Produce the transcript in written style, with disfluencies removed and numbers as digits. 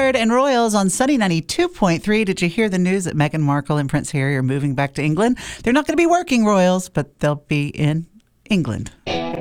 Ford and Royals on Sunny 92.3. Did you hear the news that Meghan Markle and Prince Harry are moving back to England? They're not going to be working Royals, but they'll be in England.